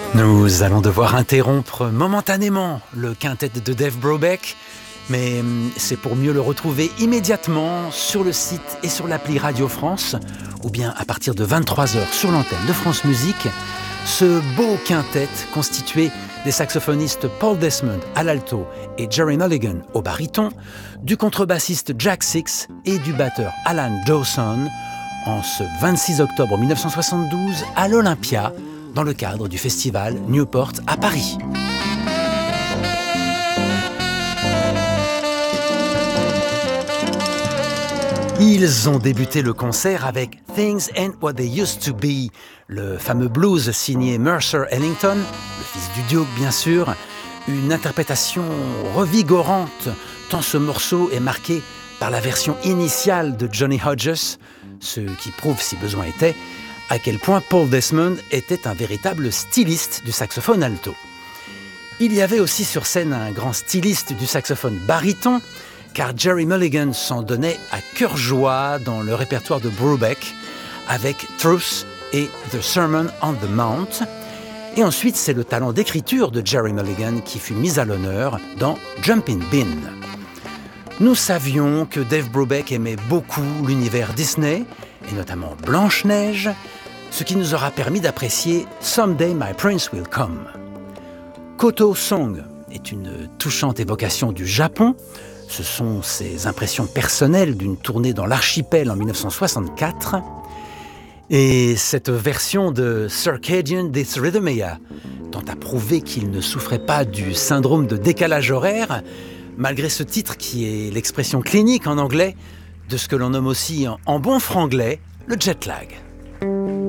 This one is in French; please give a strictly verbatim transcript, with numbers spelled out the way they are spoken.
Nous allons devoir interrompre momentanément le quintet de Dave Brubeck, mais c'est pour mieux le retrouver immédiatement sur le site et sur l'appli Radio France, ou bien à partir de vingt-trois heures sur l'antenne de France Musique. Ce beau quintet constitué des saxophonistes Paul Desmond à l'alto et Jerry Mulligan au baryton, du contrebassiste Jack Six et du batteur Alan Dawson, en ce vingt-six octobre mille neuf cent soixante-douze à l'Olympia, dans le cadre du festival Newport à Paris. Ils ont débuté le concert avec Things Ain't What They Used to Be, le fameux blues signé Mercer Ellington, le fils du Duke bien sûr, une interprétation revigorante tant ce morceau est marqué par la version initiale de Johnny Hodges, ce qui prouve, si besoin était, à quel point Paul Desmond était un véritable styliste du saxophone alto. Il y avait aussi sur scène un grand styliste du saxophone baryton, car Jerry Mulligan s'en donnait à cœur joie dans le répertoire de Brubeck, avec Truth et The Sermon on the Mount. Et ensuite, c'est le talent d'écriture de Jerry Mulligan qui fut mis à l'honneur dans Jumpin' Bean. Nous savions que Dave Brubeck aimait beaucoup l'univers Disney, et notamment Blanche-Neige, ce qui nous aura permis d'apprécier Someday My Prince Will Come. Koto Song est une touchante évocation du Japon. Ce sont ses impressions personnelles d'une tournée dans l'archipel en mille neuf cent soixante-quatre. Et cette version de Circadian Dysrhythmia tend à prouver qu'il ne souffrait pas du syndrome de décalage horaire, malgré ce titre qui est l'expression clinique en anglais de ce que l'on nomme aussi en bon franglais le jet lag.